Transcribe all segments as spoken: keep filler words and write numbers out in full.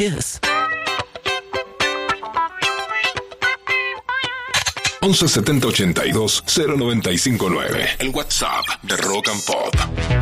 kiss. once setenta ochenta y dos cero noventa y cinco nueve. El WhatsApp de Rock and Pop.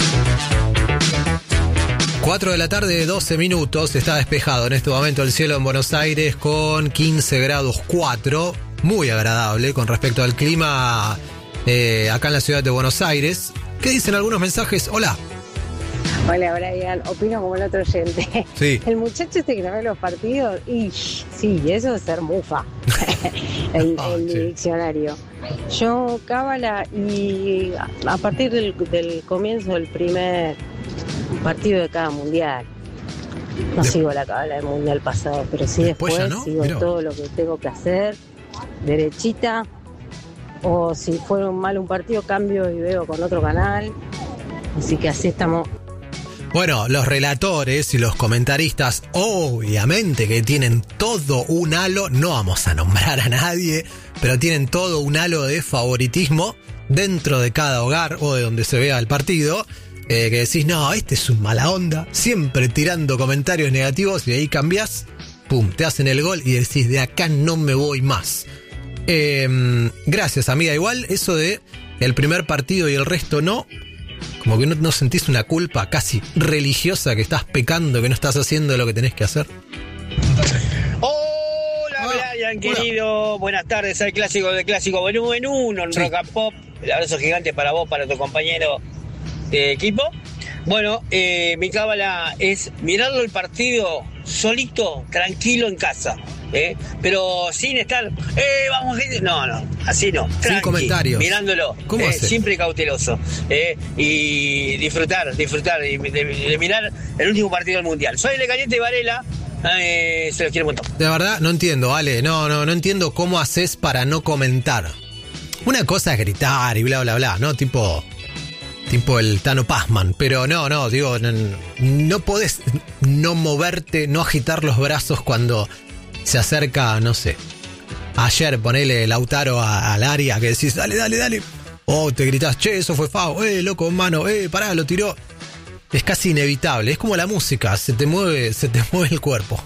cuatro de la tarde, doce minutos. Está despejado en este momento el cielo en Buenos Aires con quince grados cuatro. Muy agradable con respecto al clima eh, acá en la ciudad de Buenos Aires. ¿Qué dicen algunos mensajes? Hola. Hola, Brian. Opino como el otro oyente. Sí. El muchacho este que no ve los partidos, y sí, eso es ser mufa. el Ah, el sí. diccionario. Yo, cábala, y a partir del, del comienzo del primer partido de cada mundial. No De- sigo la cábala del mundial pasado, pero sí Después después, ya no, sigo mirá vos. todo lo que tengo que hacer, derechita. O si fue un mal un partido, cambio y veo con otro canal. Así que así estamos. Bueno, los relatores y los comentaristas, obviamente que tienen todo un halo, no vamos a nombrar a nadie, pero tienen todo un halo de favoritismo dentro de cada hogar o de donde se vea el partido, eh, que decís, no, este es un mala onda, siempre tirando comentarios negativos y ahí cambiás, pum, te hacen el gol y decís, de acá no me voy más. Eh, gracias, amiga. Igual eso de el primer partido y el resto no, como que no, no sentís una culpa casi religiosa que estás pecando, que no estás haciendo lo que tenés que hacer. Hola, Hola. Brian, Hola. querido. Buenas tardes al clásico del clásico menú en uno en Sí. Rock and Pop. El abrazo gigante para vos, para tu compañero de equipo. Bueno, eh, mi cábala es mirarlo el partido solito, tranquilo en casa. ¿eh? Pero sin estar, eh, vamos, gente. No, no, así no. Tranqui, comentarios. Mirándolo. ¿Cómo eh, haces? Siempre cauteloso. ¿eh? Y disfrutar, disfrutar de, de- de mirar el último partido del mundial. Soy Le Caliente Varela. Eh, se los quiero un montón. De verdad, no entiendo, Ale. No, no, no entiendo cómo haces para no comentar. Una cosa es gritar y bla, bla, bla, ¿no? Tipo. Tipo el Tano Pazman. Pero no, no, digo, no, no podés no moverte, no agitar los brazos cuando se acerca, no sé. Ayer ponele Lautaro a- al área que decís, dale, dale, dale. O te gritás, che, eso fue Fao, eh, loco, mano, eh, pará, lo tiró. Es casi inevitable, es como la música, se te mueve, se te mueve el cuerpo.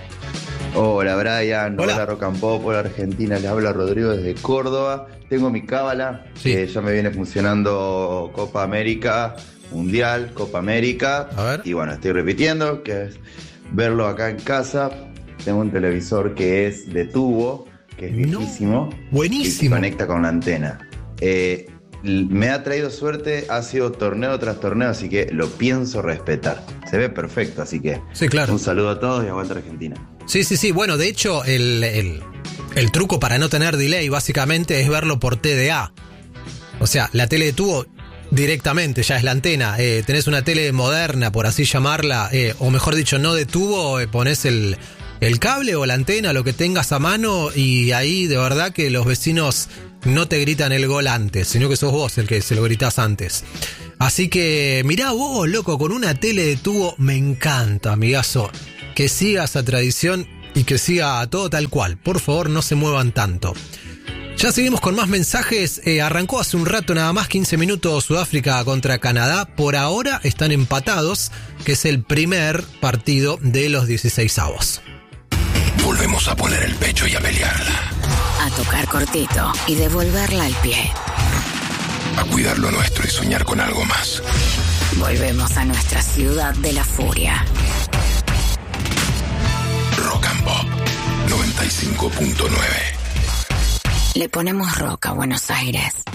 Hola Brian, Hola. hola, Rock and Pop, hola Argentina, le habla Rodrigo desde Córdoba. Tengo mi cábala, Sí. que ya me viene funcionando Copa América, Mundial, Copa América. A ver. Y bueno, estoy repitiendo, que es verlo acá en casa. Tengo un televisor que es de tubo, que es No. viejísimo. Buenísimo. Y se conecta con la antena. Eh, l- me ha traído suerte, ha sido torneo tras torneo, así que lo pienso respetar. Se ve perfecto, así que Sí, claro. un saludo a todos y aguanta Argentina. Sí, sí, sí. Bueno, de hecho, el, el, el truco para no tener delay básicamente es verlo por T D A. O sea, la tele de tubo directamente ya es la antena. Eh, tenés una tele moderna, por así llamarla, eh, o mejor dicho, no de tubo, eh, ponés el, el cable o la antena, lo que tengas a mano, y ahí de verdad que los vecinos no te gritan el gol antes, sino que sos vos el que se lo gritás antes. Así que mirá vos, loco, con una tele de tubo me encanta, amigazo. Que siga esa tradición y que siga todo tal cual. Por favor, no se muevan tanto. Ya seguimos con más mensajes. Eh, arrancó hace un rato nada más, quince minutos, Sudáfrica contra Canadá. Por ahora están empatados, que es el primer partido de los dieciseisavos. Volvemos a poner el pecho y a pelearla. A tocar cortito y devolverla al pie. A cuidar lo nuestro y soñar con algo más. Volvemos a nuestra ciudad de la furia. Rock and Pop noventa y cinco punto nueve. Le ponemos rock a Buenos Aires.